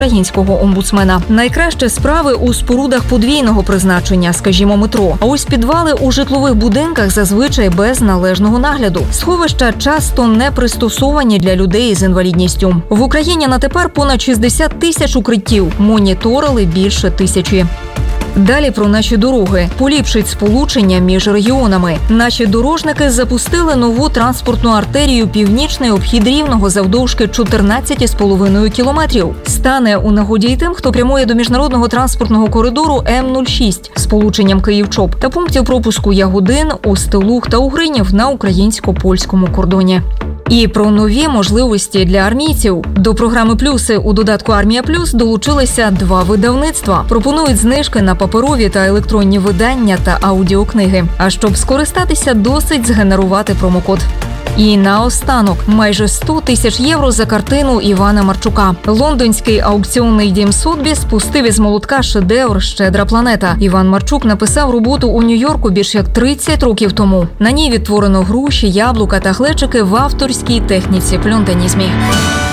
українського омбудсмена. Найкраще справи у спорудах подвійного призначення, скажімо, метро. А ось підвали у житлових будинках зазвичай без належного нагляду. Сховища часто не пристосовані для людей з інвалідністю. В Україні на тепер понад 60 тисяч укриттів, моніторили більше 1000. Далі про наші дороги. Поліпшить сполучення між регіонами. Наші дорожники запустили нову транспортну артерію «Північний обхід Рівного» завдовжки 14,5 кілометрів. Стане у нагоді й тим, хто прямує до міжнародного транспортного коридору М-06 з полученням Київ-Чоп та пунктів пропуску Ягодин, Остелух та Угринів на українсько-польському кордоні. І про нові можливості для армійців. До програми «Плюси» у додатку «Армія Плюс» долучилися 2 видавництва. Пропонують знижки на паперові та електронні видання та аудіокниги. А щоб скористатися, досить згенерувати промокод. І наостанок, майже 100 тисяч євро за картину Івана Марчука. Лондонський аукціонний дім Сотбіс пустив із молотка шедевр «Щедра планета». Іван Марчук написав роботу у Нью-Йорку більш як 30 років тому. На ній відтворено груші, яблука та глечики в авторській техніці пльонтанізмі.